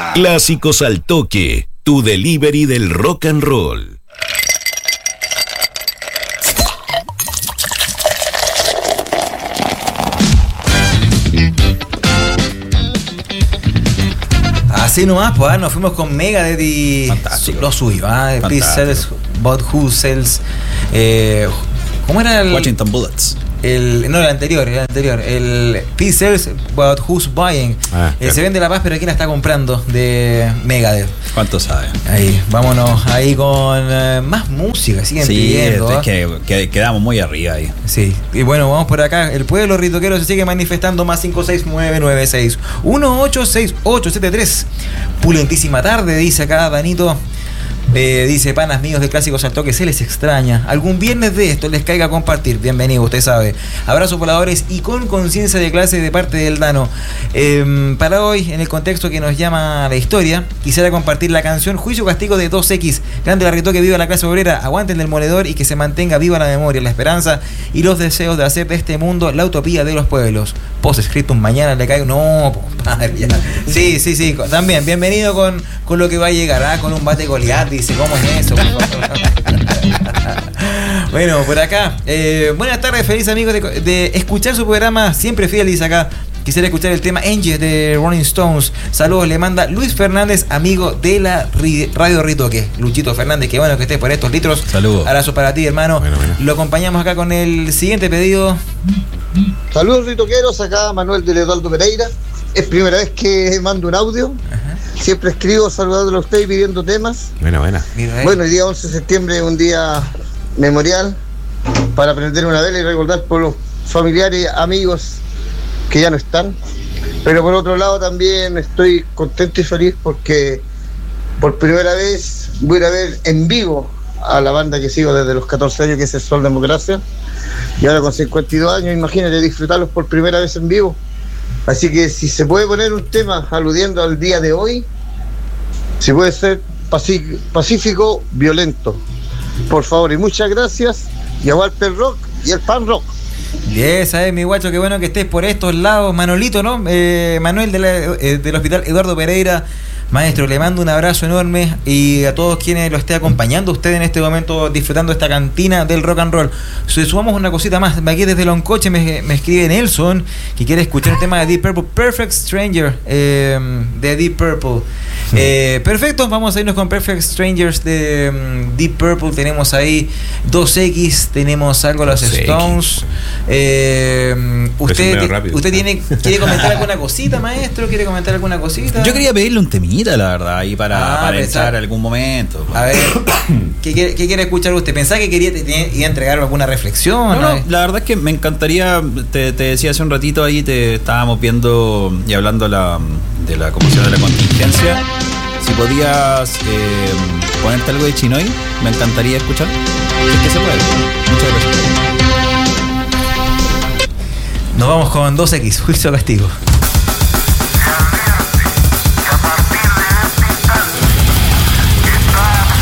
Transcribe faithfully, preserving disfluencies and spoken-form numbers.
Clásicos al Toque, tu delivery del rock and roll. Así nomás, pues, ¿eh? Nos fuimos con Megadeth y lo suyo, ¿eh? Peace Sells, But Who Sells. Eh, ¿Cómo era el...? Washington Bullets. El, no, el anterior, el anterior. El Peace Sells, But Who's Buying. Ah, eh, se vende la paz, pero ¿quién la está comprando? De Megadeth. ¿Cuánto sabe? Ahí, vámonos ahí con uh, más música. Siguen sí, pidiendo. Es que, que quedamos muy arriba ahí. Sí, y bueno, vamos por acá. El pueblo ritoquero se sigue manifestando. Más cinco seis nueve nueve seis uno ocho seis ocho siete tres. Pulentísima tarde, dice acá Danito. Eh, dice, panas míos de Clásicos al Toque, se les extraña. Algún viernes de esto les caiga a compartir. Bienvenido, usted sabe. Abrazos voladores y con conciencia de clase de parte del Dano. Eh, para hoy, en el contexto que nos llama la historia, quisiera compartir la canción Juicio Castigo de dos equis. Grande la Ritoque, viva la clase obrera, aguanten del moledor y que se mantenga viva la memoria, la esperanza y los deseos de hacer de este mundo la utopía de los pueblos. Post scriptum, mañana le caigo. No, padre, ya. Sí, sí, sí. También, bienvenido con, con lo que va a llegar, ¿ah? Con un bate Goliat. Dice, ¿cómo es eso? Bueno, por acá. Eh, buenas tardes, feliz amigos de, de escuchar su programa. Siempre fiel, dice acá. Quisiera escuchar el tema Angel de Rolling Stones. Saludos, le manda Luis Fernández, amigo de la Radio Ritoque. Luchito Fernández, que bueno que estés por estos litros. Saludos. Abrazo para ti, hermano. Bueno, bueno. Lo acompañamos acá con el siguiente pedido. Saludos, ritoqueros. Acá Manuel de Eduardo Pereira. Es primera vez que mando un audio. Ajá. Siempre escribo saludándolo a usted y pidiendo temas. Buena, buena. Bueno, el día once de septiembre es un día memorial para prender una vela y recordar por los familiares, amigos que ya no están. Pero por otro lado también estoy contento y feliz porque por primera vez voy a ir a ver en vivo a la banda que sigo desde los catorce años, que es el Sol Democracia. Y ahora con cincuenta y dos años, imagínate disfrutarlos por primera vez en vivo. Así que si se puede poner un tema aludiendo al día de hoy, si puede ser pacífico, violento, por favor, y muchas gracias, y aguante el rock y el pan rock. Bien, sabes, mi guacho, qué bueno que estés por estos lados. Manolito, ¿no? Eh, Manuel de la, eh, del Hospital Eduardo Pereira. Maestro, le mando un abrazo enorme y a todos quienes lo esté acompañando usted en este momento disfrutando esta cantina del rock and roll. Si sumamos una cosita más, aquí desde Loncoche me, me escribe Nelson que quiere escuchar el tema de Deep Purple, Perfect Stranger, eh, de Deep Purple. Eh, perfecto, vamos a irnos con Perfect Strangers de um, Deep Purple. Tenemos ahí dos equis, tenemos algo de los Stones. Eh, usted usted tiene quiere comentar alguna cosita, maestro, quiere comentar alguna cosita. Yo quería pedirle un temita, la verdad, ahí para, ah, para entrar algún momento. A ver, ¿qué, qué, ¿qué quiere escuchar usted? ¿Pensaba que quería ir a entregar alguna reflexión? No, no, la verdad es que me encantaría, te, te decía hace un ratito ahí, te estábamos viendo y hablando la, de la comisión de la contingencia. Si podías eh, ponerte algo de Chinoy, me encantaría escuchar. Es que se puede. Muchas gracias. Nos vamos con dos equis, Juicio Castigo.